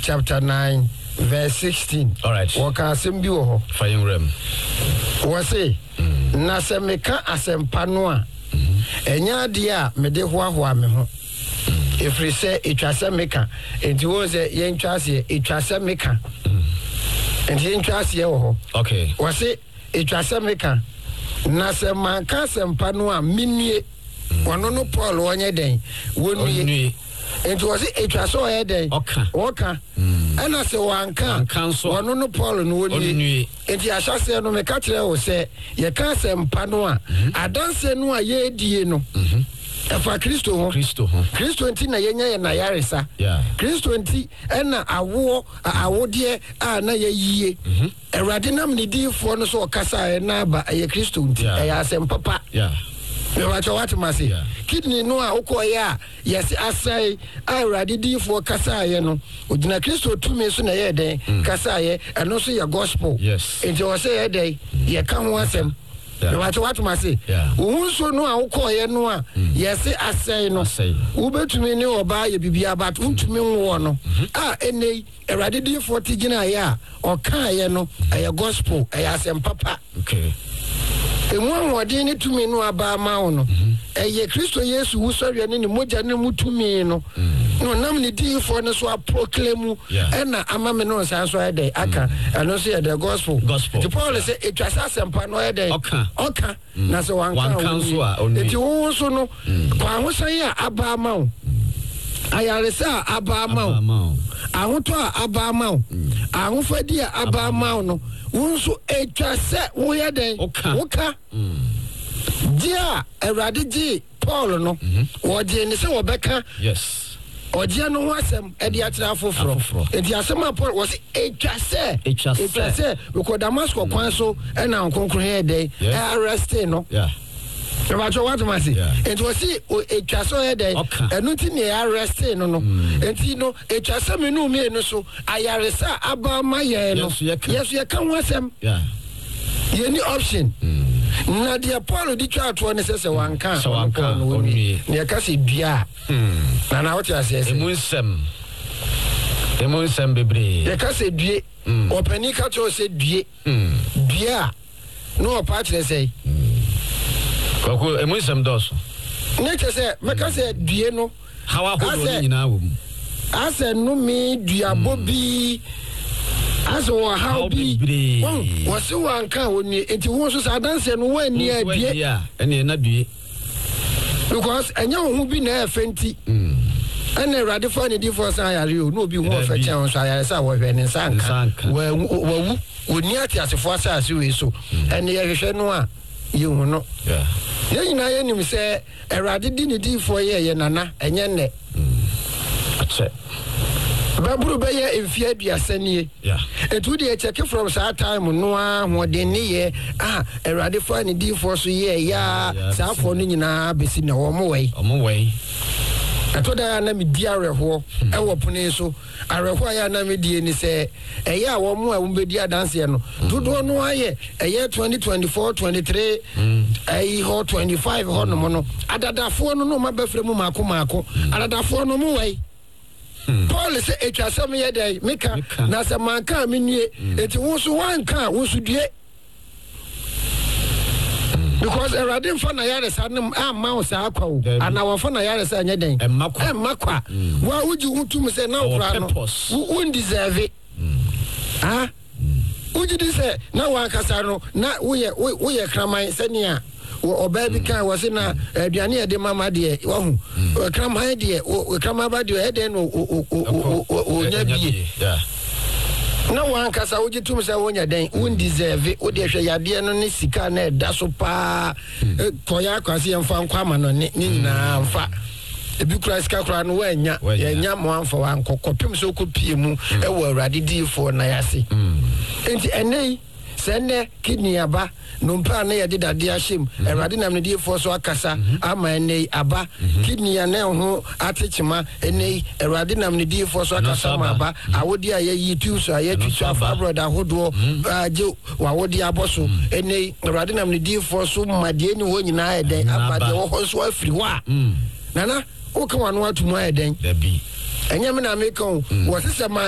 chapter 9 verse 16. All right. Waka asembi wo ho. Fire rem. Wo say na se meka asempa no a enya de a me de hoahoa me ho. Efri se etwase meka enti wo se yentwase etwase meka. Enti yentwase wo ho. Okay. Wo say etwase meka na se manka asempa no a minie wono no Paul wonye den wonue. Enti wo say etwase o ye den oka ana se wanka wono no Paul no wonue. Enti ahyase no meka kire wo se ye ka asempa no a adanse no a ye die no efa Kristo ho Kristo enti na yenya ye na yaresa Kristo enti ena awode a na ye yie Erade nam ne difo no so kasa na ba ye Kristo enti ya asempa pa me wacho what masi kidney no a ukoya yes asai Erade difo kasa ye no ogina Kristo tumi so na ye den kasa ye eno so ye gospel enti o say ye den ye ka ho asem me wacho what masi unso no a ukoye no a yes asai no ubetumi ni oba ye bibia but untumi nwo no enei Erade difo tigina ya o kan ye no ye gospel ye asem papa okay emu wode ni tumi no aba ma wo no eye Kristo Yesu wusɔre ne ni moja ne mutumi no no nam ni difo no so a proclaim ena ama me no san so ede aka eno so the gospel the Paul say etwasa sempa no ede oka na so wanka so a onu eti wo so no kwa ho san ya aba ma wo ayaresa aba ma wo ahoto aba ma wo ahofadi aba ma wo no unso etwase wo ye den woka dia Erade ji Paul no wo je ni se wo beka oje no ho asem e dia tira foforo enti asem Paul was etwase because Damascus kwan so e na nkonkron he den arrest no About what must it was etwaso he den enu ti ne arrest no enti no etwase me no me no so ayaresa aba maye no yes ye kan wasem ye ni option na dia Paul di twa to ne sese wanka no ne ka se bia na what you say emunsem bebre ye ka se due opani ka to se due bia no opatre say Koko emunsem dos ne say meka say due no hawa hodo nyina wo ase no me duabo bi ase wo how bi wo se wanka woni enti wo so sa danse no wo ani adue ene na due because enya wo bi na efenti ene Erade for ne difo san yare o no obi ho fa chen so yare sa wo hwe ne sanka wawu woni ati asefo asase we so ene ye hwehwe no a ye hu no ye nyina ye nim se Erade di ne difo ye nana enye ne ache baburu be ye enfia duasanie etu de check from sa time no a hoden ne ye Erade for ne difo so ye ya sa afo no nyina besi na wo mo wei atoda na me di areho e wo pone so areho ya na me die ni se eya wo mo a wo be di adanse no dodo no aye eye 2024 23 ho 25 ho no mo no adadafo no ma befre mu mako adadafo no mo wei Paul say etwasem ye dai meka na se manka menue eti wo so wanka wo so due because Erade mfa na yare sa nem amma wo sa akwa ana wo mfa na yare sa nya den emakwa wa uji hutum se na okra no wo deserve uji di se na wa kasa no na wo ye kraman senia oba bi kan wo se na aduane ye de mama de wo hu kraman de wo kraman ba de e den no o nya bi na wankasa woji tum se wonya den undeserve wo de hwe yade no ne sika na eda so pa koya kwase yemfa nkwa ma no ne nyina mfa ebi kura sika kura no wanya yenya mo amfa wankokopim so kopie mu e wo Erade difo na yase enti enei sene kidney aba no mpa na yede dade ahyem Erade nam ne difo so akasa ama enei aba kidney na ho atechima enei Erade nam ne difo so akasa ma aba awodi aye yitu so aye twitwa fa brother hodo aje wawodi aboso enei Erade nam ne difo so made ni ho nyina eden abade wo ho so afiri ho a nana o kan wano atumu eden enye me na me kan wo sese